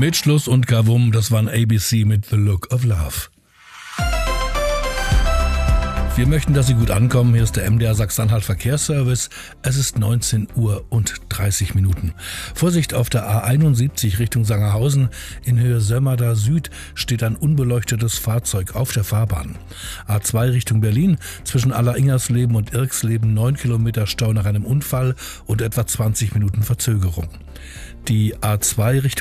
Mit Schluss und Kavum, das waren ABC mit The Look of Love. Wir möchten, dass Sie gut ankommen. Hier ist der MDR Sachsen-Anhalt Verkehrsservice. Es ist 19:30 Uhr. Vorsicht auf der A71 Richtung Sangerhausen. In Höhe Sömmerda Süd steht ein unbeleuchtetes Fahrzeug auf der Fahrbahn. A2 Richtung Berlin. Zwischen Alleringersleben und Irksleben 9 Kilometer Stau nach einem Unfall und etwa 20 Minuten Verzögerung. Die A2 Richtung